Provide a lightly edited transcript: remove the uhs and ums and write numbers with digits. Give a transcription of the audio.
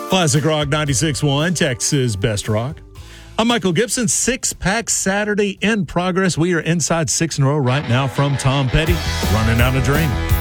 Classic Rock 96.1, Texas Best Rock. I'm Michael Gibson. Six-Pack Saturday in progress. We are inside 6 in a row right now from Tom Petty. Running Out a Dream.